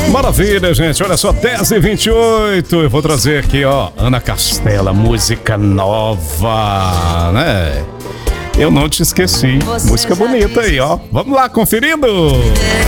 Maravilha, gente. Olha só, 10h28. Eu vou trazer aqui, ó, Ana Castela, música nova, né? Eu não te esqueci. Música bonita aí, ó. Vamos lá, conferindo.